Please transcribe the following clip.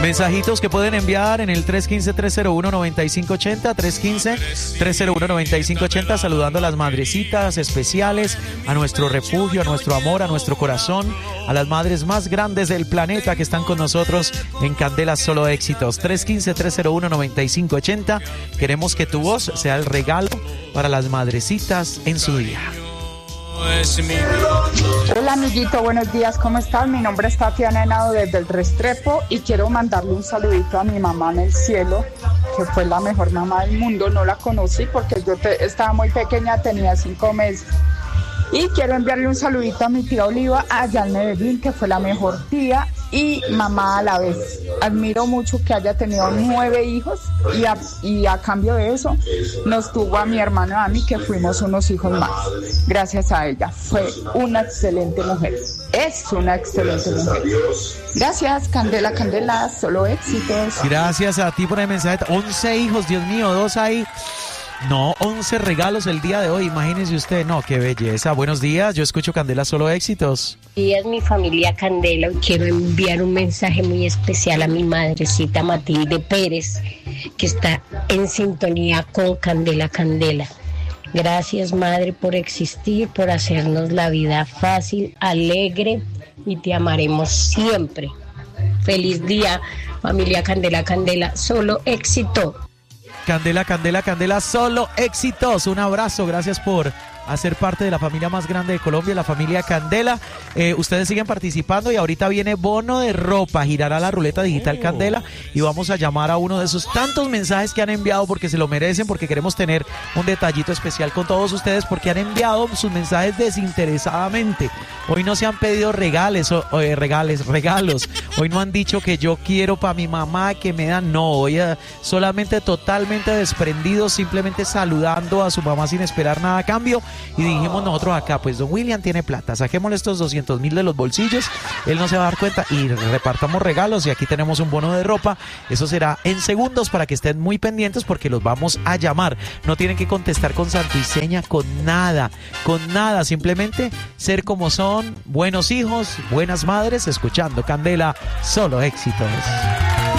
Mensajitos que pueden enviar en el 315-301-9580, 315-301-9580, saludando a las madrecitas especiales, a nuestro refugio, a nuestro amor, a nuestro corazón, a las madres más grandes del planeta que están con nosotros en Candela Solo Éxitos. 315-301-9580. Queremos que tu voz sea el regalo para las madrecitas en su día. Hola amiguito, buenos días, ¿cómo estás? Mi nombre es Tatiana Henao desde el Restrepo y quiero mandarle un saludito a mi mamá en el cielo, que fue la mejor mamá del mundo. No la conocí porque yo estaba muy pequeña, tenía 5 meses. Y quiero enviarle un saludito a mi tía Oliva allá en Medellín, que fue la mejor tía y mamá a la vez. Admiro mucho que haya tenido 9 hijos y a cambio de eso nos tuvo a mi hermano y a mí, que fuimos unos hijos más. Gracias a ella. Fue una excelente mujer. Es una excelente mujer. Gracias, Candela, Candela, solo éxitos. Gracias a ti por el mensaje. 11 hijos, Dios mío, 2 ahí. No, 11 regalos el día de hoy, imagínese usted. No, qué belleza. Buenos días, yo escucho Candela Solo Éxitos. Buenos días, mi familia Candela. Hoy quiero enviar un mensaje muy especial a mi madrecita Matilde Pérez, que está en sintonía con Candela Candela. Gracias, madre, por existir, por hacernos la vida fácil, alegre, y te amaremos siempre. Feliz día, familia Candela Candela. Solo éxito. Candela, Candela, Candela, solo éxitos. Un abrazo, gracias por hacer parte de la familia más grande de Colombia, la familia Candela. Ustedes siguen participando y ahorita viene bono de ropa. Girará la ruleta digital Candela y vamos a llamar a uno de esos tantos mensajes que han enviado, porque se lo merecen, porque queremos tener un detallito especial con todos ustedes, porque han enviado sus mensajes desinteresadamente. Hoy no se han pedido regalos. Hoy no han dicho que yo quiero para mi mamá, que me dan. No, hoy solamente totalmente desprendidos, simplemente saludando a su mamá sin esperar nada a cambio. Y dijimos nosotros acá, pues don William tiene plata, saquémosle estos 200,000 de los bolsillos, él no se va a dar cuenta, y repartamos regalos. Y aquí tenemos un bono de ropa. Eso será en segundos, para que estén muy pendientes, porque los vamos a llamar. No tienen que contestar con santo y seña, con nada, simplemente ser como son, buenos hijos, buenas madres, escuchando Candela Solo Éxitos.